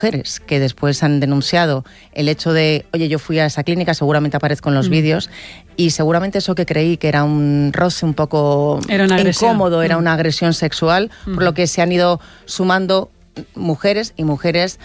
mujeres que después han denunciado el hecho de, oye, yo fui a esa clínica, seguramente aparezco en los vídeos, y seguramente eso que creí que era un roce un poco incómodo, era una agresión sexual, por lo que se han ido sumando mujeres y mujeres